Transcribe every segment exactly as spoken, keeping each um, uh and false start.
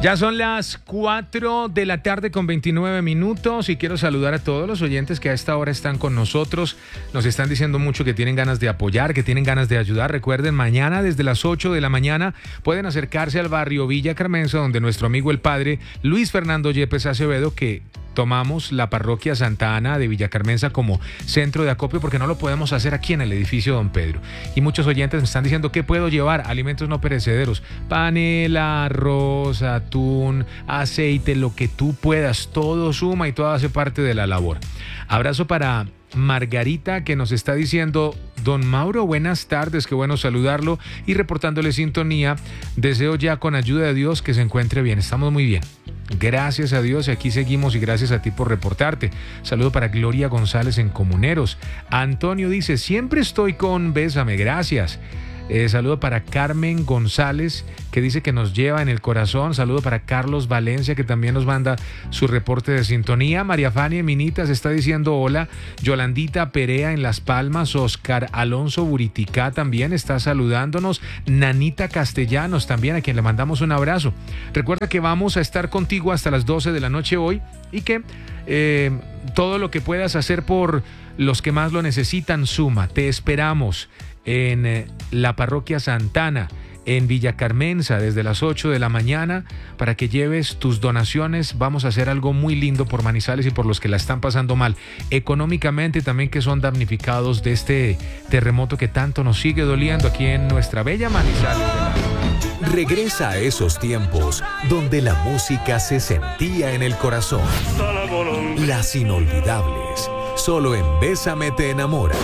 Ya son las cuatro de la tarde con veintinueve minutos y quiero saludar a todos los oyentes que a esta hora están con nosotros. Nos están diciendo mucho que tienen ganas de apoyar, que tienen ganas de ayudar. Recuerden, mañana desde las ocho de la mañana pueden acercarse al barrio Villa Carmenza, donde nuestro amigo el padre Luis Fernando Yepes Acevedo, que tomamos la parroquia Santa Ana de Villa Carmenza como centro de acopio porque no lo podemos hacer aquí en el edificio Don Pedro. Y muchos oyentes me están diciendo ¿qué puedo llevar? Alimentos no perecederos, panela, arroz, atún, aceite, lo que tú puedas, todo suma y todo hace parte de la labor. Abrazo para Margarita, que nos está diciendo: don Mauro, buenas tardes, qué bueno saludarlo y reportándole sintonía. Deseo ya con ayuda de Dios que se encuentre bien. Estamos muy bien. Gracias a Dios y aquí seguimos y gracias a ti por reportarte. Saludo para Gloria González en Comuneros. Antonio dice: siempre estoy con Bésame, gracias. Eh, saludo para Carmen González, que dice que nos lleva en el corazón. Saludo para Carlos Valencia, que también nos manda su reporte de sintonía. María Fania Minitas está diciendo hola. Yolandita Perea en Las Palmas. Oscar Alonso Buriticá también está saludándonos. Nanita Castellanos también, a quien le mandamos un abrazo. Recuerda que vamos a estar contigo hasta las doce de la noche hoy y que eh, todo lo que puedas hacer por los que más lo necesitan suma. Te esperamos en eh, la parroquia Santana, en Villa Carmenza, desde las ocho de la mañana, para que lleves tus donaciones. Vamos a hacer algo muy lindo por Manizales y por los que la están pasando mal económicamente, también que son damnificados de este terremoto que tanto nos sigue doliendo aquí en nuestra bella Manizales. Regresa a esos tiempos donde la música se sentía en el corazón. Las inolvidables, solo en Bésame te enamora.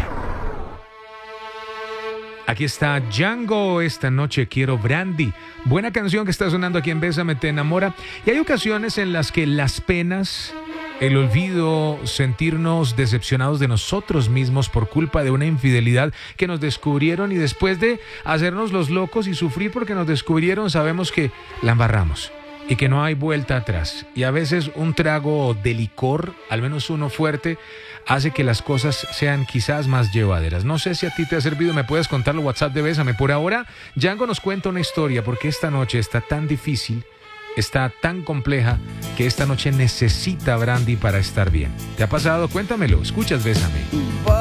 Aquí está Django, esta noche quiero Brandy. Buena canción que está sonando aquí en Bésame te enamora. Y hay ocasiones en las que las penas, el olvido, sentirnos decepcionados de nosotros mismos por culpa de una infidelidad que nos descubrieron, y después de hacernos los locos y sufrir porque nos descubrieron, sabemos que la embarramos y que no hay vuelta atrás. Y a veces un trago de licor, al menos uno fuerte, hace que las cosas sean quizás más llevaderas. No sé si a ti te ha servido, me puedes contarlo, WhatsApp de Bésame. Por ahora, Django nos cuenta una historia, porque esta noche está tan difícil, está tan compleja, que esta noche necesita Brandy para estar bien. ¿Te ha pasado? Cuéntamelo, escuchas Bésame.